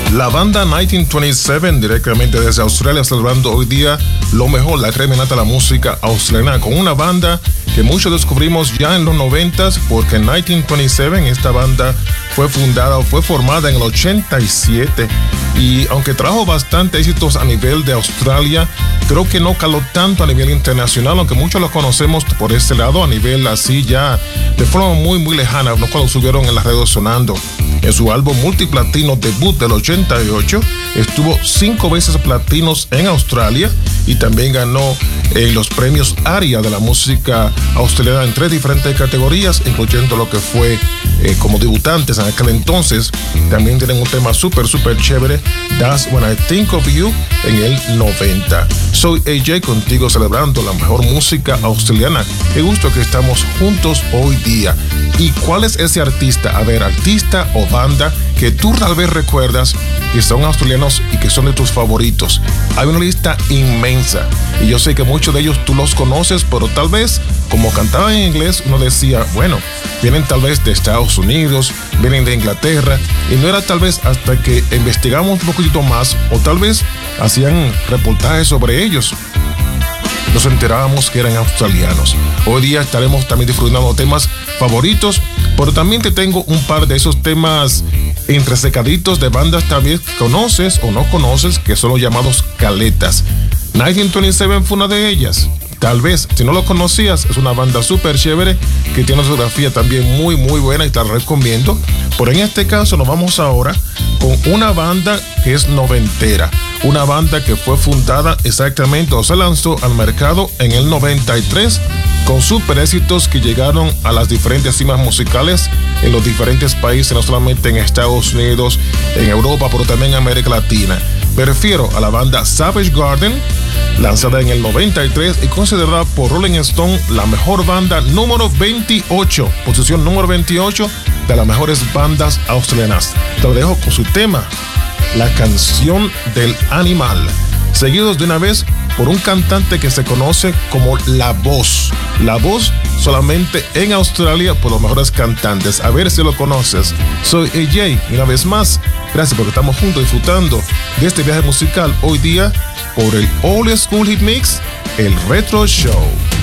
La banda 1927 directamente desde Australia, celebrando hoy día lo mejor, la crema innata de la música australiana, con una banda que muchos descubrimos ya en los 90s, porque en 1927 esta banda fue formada en el 87, y aunque trajo bastante éxitos a nivel de Australia, creo que no caló tanto a nivel internacional, aunque muchos lo conocemos por este lado, a nivel así ya de forma muy lejana, lo cual subieron en las redes sonando. En su álbum multiplatino debut del 88, estuvo 5 veces platinos en Australia y también ganó los premios ARIA de la música australiana en 3 diferentes categorías, incluyendo lo que fue como debutantes en aquel entonces. También tienen un tema súper chévere, That's When I Think of You, en el 90. Soy AJ, contigo celebrando la mejor música australiana. Qué gusto que estamos juntos hoy día. ¿Y cuál es ese artista? A ver, artista o banda que tú tal vez recuerdas que son australianos y que son de tus favoritos. Hay una lista inmensa y yo sé que muchos de ellos tú los conoces, pero tal vez como cantaban en inglés uno decía, bueno, vienen tal vez de Estados Unidos, vienen de Inglaterra, y no era tal vez hasta que investigamos un poquito más o tal vez hacían reportajes sobre ellos, nos enterábamos que eran australianos. Hoy día estaremos también disfrutando temas favoritos, pero también te tengo un par de esos temas entresecaditos de bandas también que conoces o no conoces, que son los llamados caletas. 1927 fue una de ellas. Tal vez, si no lo conocías, es una banda súper chévere que tiene una fotografía también muy buena y te la recomiendo. Pero en este caso nos vamos ahora con una banda que es noventera. Una banda que fue fundada exactamente o se lanzó al mercado en el 93 con super éxitos que llegaron a las diferentes cimas musicales en los diferentes países, no solamente en Estados Unidos, en Europa, pero también en América Latina. Me refiero a la banda Savage Garden, lanzada en el 93 y considerada por Rolling Stone la mejor banda número 28, posición número 28 de las mejores bandas australianas. Te lo dejo con su tema, La Canción del Animal, seguidos de una vez por un cantante que se conoce como La Voz. La Voz solamente en Australia por los mejores cantantes. A ver si lo conoces. Soy AJ y una vez más, gracias porque estamos juntos disfrutando de este viaje musical hoy día por el Old School Hit Mix, el Retro Show.